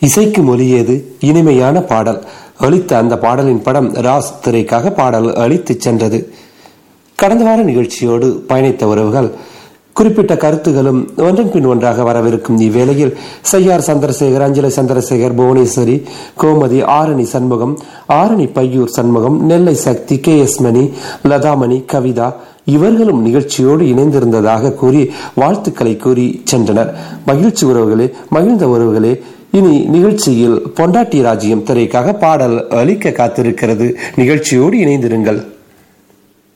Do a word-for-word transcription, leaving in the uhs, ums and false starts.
இசைக்கு மொழியது இனிமையான பாடல் அளித்த அந்த பாடலின் படம் ராஸ் திரைக்காக பாடல் அளித்து சென்றது. கடந்த வார நிகழ்ச்சியோடு பயணித்த உறவுகள் குறிப்பிட்ட கருத்துகளும் ஒன்றன் பின் ஒன்றாக வரவிருக்கும் இவ்வேளையில் செய்யார் சந்திரசேகர், அஞ்சலி சந்திரசேகர், புவனேஸ்வரி, கோமதி, ஆரணி சண்முகம், ஆரணி பையூர் சண்முகம், நெல்லை சக்தி, கே எஸ் மணி, லதாமணி, கவிதா இவர்களும் நிகழ்ச்சியோடு இணைந்திருந்ததாக கூறி வாழ்த்துக்களை கூறி சென்றனர். மகிழ்ச்சி உறவுகளே, மகிழ்ந்த உறவுகளே, இனி நிகழ்ச்சியில் பொண்டாட்டி ராஜ்யம் திரைக்காக பாடல் அளிக்க காத்திருக்கிறது. நிகழ்ச்சியோடு இணைந்திருங்கள்.